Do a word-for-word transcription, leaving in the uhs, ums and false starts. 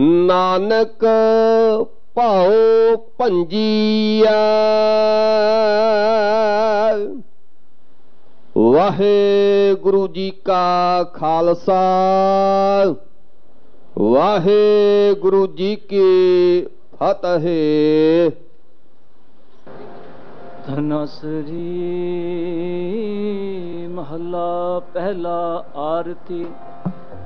नानक भाओ भंजिया वाहेगुरु जी का खालसा वाहेगुरु जी की फतेह। धनसरी महला पहला आरती।